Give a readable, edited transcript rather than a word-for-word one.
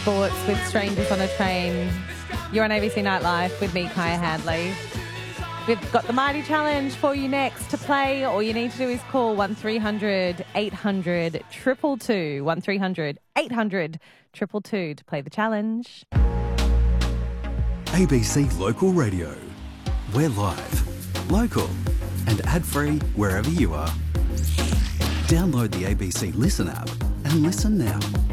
sports with Strangers on a Train. You're on ABC Night Live with me, Kaya Hadley. We've got the Mighty Challenge for you next to play. All you need to do is call 1300 800 222, 1300 800 222 to play the challenge. ABC Local Radio. We're live, local and ad-free wherever you are. Download the ABC Listen app and listen now.